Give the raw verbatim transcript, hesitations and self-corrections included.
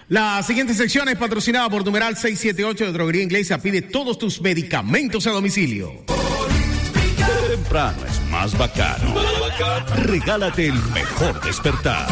La siguiente sección es patrocinada por numeral seiscientos setenta y ocho de Droguería Inglesa. Pide todos tus medicamentos a domicilio. Temprano es más bacano. Regálate el mejor despertar.